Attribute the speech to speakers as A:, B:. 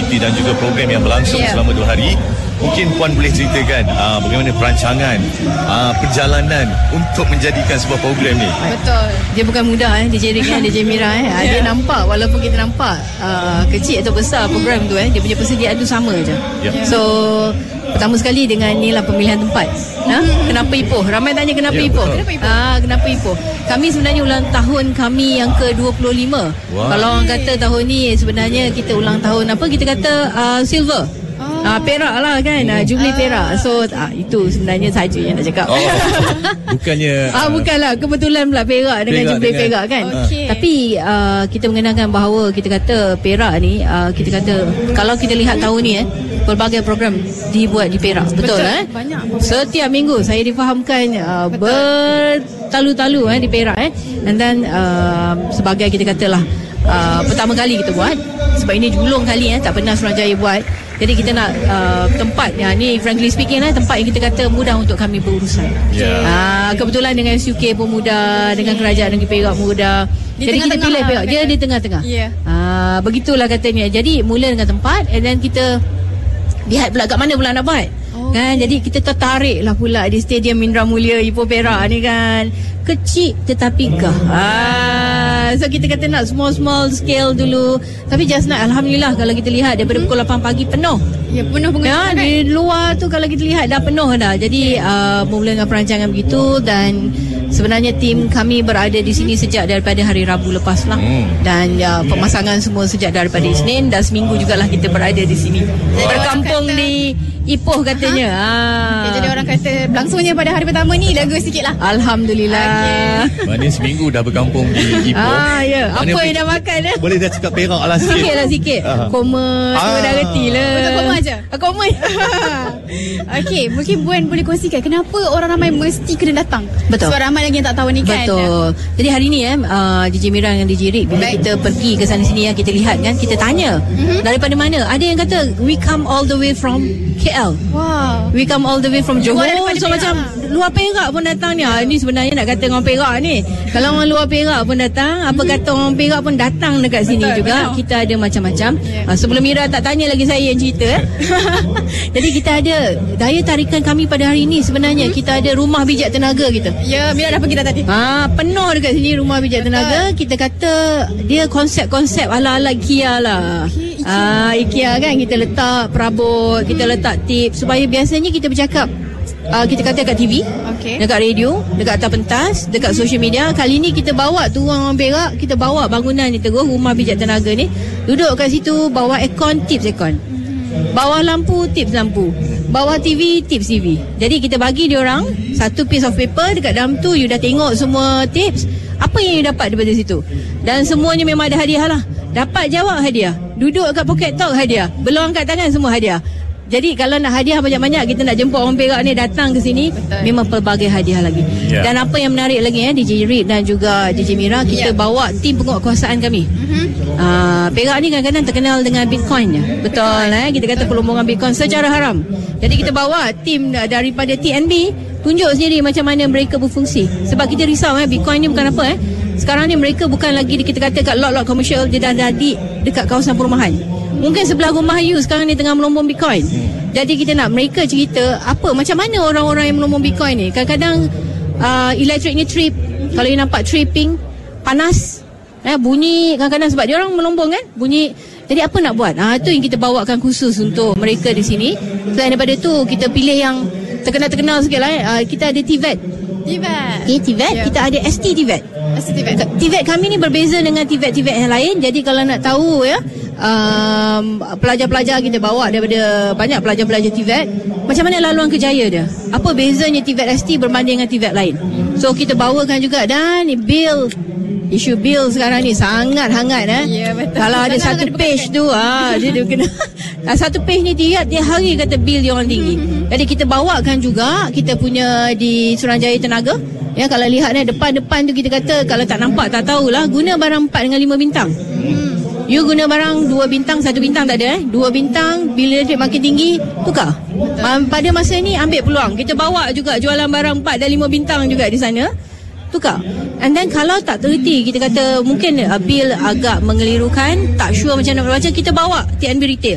A: aktiviti dan juga program yang berlangsung selama 2 hari. Mungkin Puan boleh ceritakan bagaimana perancangan, perjalanan untuk menjadikan sebuah program ni.
B: Betul. Dia bukan mudah DJ Rick DJ Mira Dia nampak, walaupun kita nampak kecil atau besar program tu dia punya persediaan tu sama je. So pertama sekali dengan ni lah pemilihan tempat. Kenapa Ipoh? Ramai tanya kenapa Ipoh? Kenapa Ipoh? Kami sebenarnya ulang tahun kami yang ke-25. Kalau orang kata tahun ni sebenarnya kita ulang tahun apa? Kita kata silver. Perak lah kan, Jubilee Perak. So itu sebenarnya saja yang nak cakap.
A: Bukannya
B: bukanlah, kebetulan pula Perak dengan Jubilee Perak kan. Tapi kita mengenalkan bahawa kita kata Perak ni, kita kata kalau kita lihat tahun ni pelbagai program dibuat di Perak. Betul banyak. Setiap minggu saya difahamkan bertalu-talu di Perak and then sebagai kita katalah pertama kali kita buat, sebab ini julung kali tak pernah Suruhanjaya buat. Jadi kita nak tempat ni frankly speaking tempat yang kita kata mudah untuk kami berurusan. Kebetulan dengan SUK pun mudah, dengan Kerajaan Negeri Perak mudah. Jadi kita pilih Perak. Dia di tengah-tengah. Begitulah katanya. Jadi mula dengan tempat and then kita lihat pula kat mana pula nak buat. Kan, jadi kita tertarik lah pula di Stadium Indra Mulia Ipoh Perak ni kan. Kecil tetapi so kita kata nak small scale dulu. Tapi just nak, alhamdulillah kalau kita lihat daripada pukul 8 pagi penuh. Penuh pengunjung di luar tu kalau kita lihat dah penuh dah. Jadi mula dengan perancangan begitu. Dan sebenarnya tim kami berada di sini sejak daripada hari Rabu lepas lah. Dan pemasangan semua sejak daripada Isnin. Dan seminggu jugalah kita berada di sini. Berkampung di Ipoh katanya.
C: Jadi orang kata berlangsungnya pada hari pertama ni lega sikit lah.
B: Alhamdulillah.
A: Maknanya seminggu dah berkampung di Ipoh.
B: Apa yang dah makan
A: Boleh dah cakap Perak lah
B: sikit. Koma semua dah reti lah.
C: Betul, koma je.
B: Koma.
C: Okey, mungkin Puan boleh kongsikan kenapa orang ramai mesti kena datang.
B: Betul.
C: Sebab ramai lagi yang tak tahu ni kan.
B: Betul. Jadi hari ni DJ Mira dengan DJ Rick, bila kita pergi ke sana sini kita lihat kan, kita tanya daripada mana. Ada yang kata we come all the way from KL.
C: Wow.
B: We come all the way from Johor. So
C: Perak.
B: macam luar Perak pun datang ni. Ini sebenarnya nak kata orang Perak ni. Kalau orang luar Perak pun datang, apa kata orang Perak pun datang dekat sini juga. Betul. Kita ada macam-macam. Sebelum Mira tak tanya lagi saya yang cerita. Jadi kita ada daya tarikan kami pada hari ini sebenarnya. Kita ada rumah bijak tenaga kita.
C: Ya, Mira dah pergi dah tadi.
B: Penuh dekat sini rumah bijak tenaga. Kita kata dia konsep-konsep ala-ala IKEA lah. IKEA kan, kita letak perabot, kita letak tips supaya biasanya kita bercakap kita kata kat TV, dekat radio, dekat atas pentas, dekat social media. Kali ni kita bawa tu orang Perak, kita bawa bangunan ni terus, rumah bijak tenaga ni, duduk kat situ, bawa aircon, tips aircon, bawah lampu, tips lampu, bawah TV, tips TV. Jadi kita bagi dia orang satu piece of paper, dekat dalam tu you dah tengok semua tips, apa yang you dapat daripada situ. Dan semuanya memang ada hadiah lah. Dapat jawab hadiah, duduk kat Pocket Talk hadiah, belum angkat tangan semua hadiah. Jadi kalau nak hadiah banyak-banyak, kita nak jemput orang Perak ni datang ke sini. Betul. Memang pelbagai hadiah lagi. Dan apa yang menarik lagi DJ Rick dan juga DJ Mira, kita bawa tim penguatkuasaan kami. Perak ni kadang-kadang terkenal dengan Bitcoin. Betul kita kata perlombongan Bitcoin secara haram. Jadi kita bawa tim daripada TNB, tunjuk sendiri macam mana mereka berfungsi. Sebab kita risau Bitcoin ni bukan apa sekarang ni mereka bukan lagi kita kata kat lot-lot komersial, dia dah jadi dekat kawasan perumahan. Mungkin sebelah rumah you sekarang ni tengah melombong Bitcoin. Jadi kita nak mereka cerita macam mana orang-orang yang melombong Bitcoin ni. Kadang-kadang elektriknya trip. Kalau you nampak tripping, panas, bunyi kadang-kadang sebab dia orang melombong kan, bunyi. Jadi apa nak buat? Itu yang kita bawakan khusus untuk mereka di sini. Selain daripada tu, kita pilih yang terkenal-terkenal sikit lah. Kita ada TVET. TVET. Kita ada ST TVET. TVET kami ni berbeza dengan TVET yang lain. Jadi kalau nak tahu pelajar-pelajar kita bawa daripada banyak pelajar-pelajar TVET, macam mana laluan kerjaya dia, apa bezanya TVET ST berbanding dengan TVET lain. So kita bawakan juga. Dan isu bil sekarang ni sangat hangat betul. Kalau ada satu page tu dia kena satu page ni tiap hari kata bil dia orang tinggi. Jadi kita bawakan juga kita punya di Suruhanjaya Tenaga. Kalau lihat depan-depan tu kita kata kalau tak nampak tak tahulah, guna barang 4 dengan 5 bintang. You guna barang 2 bintang, 1 bintang tak ada 2 bintang, bil elektrik makin tinggi, tukar. Pada masa ni ambil peluang. Kita bawa juga jualan barang 4 dan 5 bintang juga di sana, tukar. And then kalau tak teliti, kita kata mungkin bil agak mengelirukan, tak sure macam nak baca, kita bawa TNB Retail.